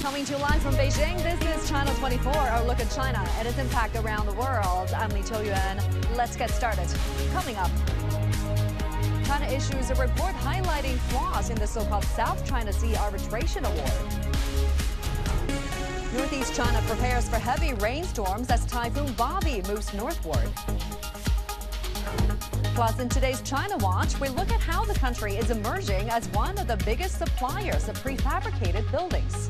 Coming to you live from Beijing, this is China 24, our look at China and its impact around the world. I'm Li Qiuyuan. Let's get started. Coming up, China issues a report highlighting flaws in the so-called South China Sea Arbitration Award. Northeast China prepares for heavy rainstorms as Typhoon Bobby moves northward. Plus, in today's China Watch, we look at how the country is emerging as one of the biggest suppliers of prefabricated buildings.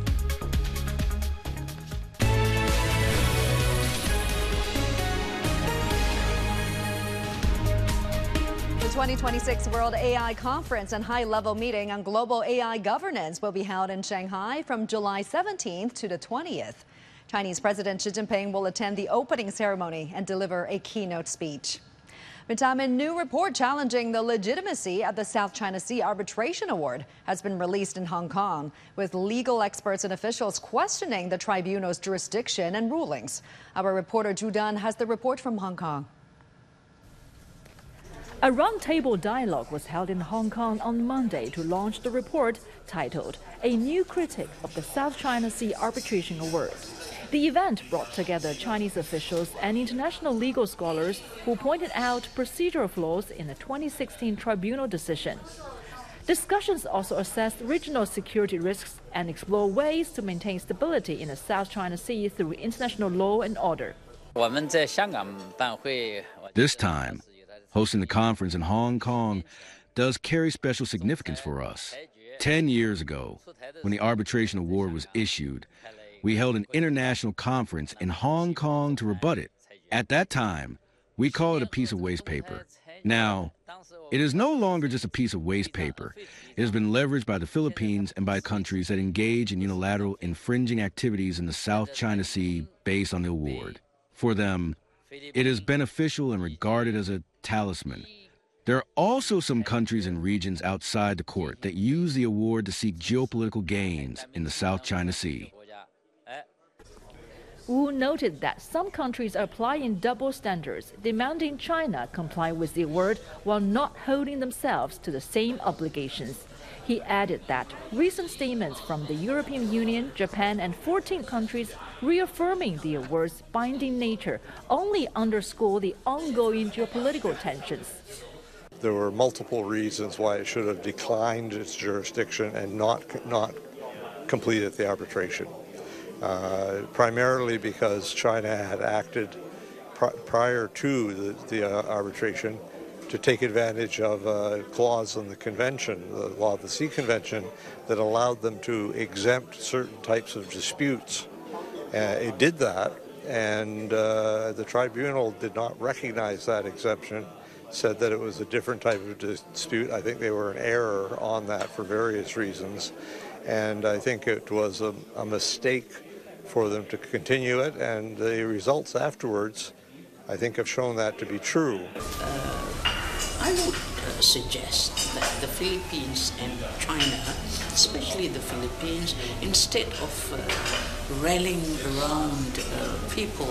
The 2026 World AI Conference and high-level meeting on global AI governance will be held in Shanghai from July 17th to the 20th. Chinese President Xi Jinping will attend the opening ceremony and deliver a keynote speech. Meantime, a new report challenging the legitimacy of the South China Sea Arbitration Award has been released in Hong Kong, with legal experts and officials questioning the tribunal's jurisdiction and rulings. Our reporter Zhu Dan has the report from Hong Kong. A roundtable dialogue was held in Hong Kong on Monday to launch the report titled A New Critic of the South China Sea Arbitration Award. The event brought together Chinese officials and international legal scholars who pointed out procedural flaws in the 2016 tribunal decision. Discussions also assessed regional security risks and explore ways to maintain stability in the South China Sea through international law and order. This time, hosting the conference in Hong Kong does carry special significance for us. 10 years ago, when the arbitration award was issued, we held an international conference in Hong Kong to rebut it. At that time, we called it a piece of waste paper. Now, it is no longer just a piece of waste paper. It has been leveraged by the Philippines and by countries that engage in unilateral infringing activities in the South China Sea based on the award. For them, it is beneficial and regarded as a talisman. There are also some countries and regions outside the court that use the award to seek geopolitical gains in the South China Sea. Wu noted that some countries are applying double standards, demanding China comply with the award while not holding themselves to the same obligations. He added that recent statements from the European Union, Japan, and 14 countries reaffirming the award's binding nature only underscore the ongoing geopolitical tensions. There were multiple reasons why it should have declined its jurisdiction and not completed the arbitration. Primarily because China had acted prior to the arbitration to take advantage of a clause in the convention, the Law of the Sea Convention, that allowed them to exempt certain types of disputes. It did that, and the tribunal did not recognize that exemption, said that it was a different type of dispute. I think they were in error on that for various reasons, and I think it was a mistake for them to continue it, and the results afterwards, I think, have shown that to be true. I would suggest that the Philippines and China, especially the Philippines, instead of rallying around people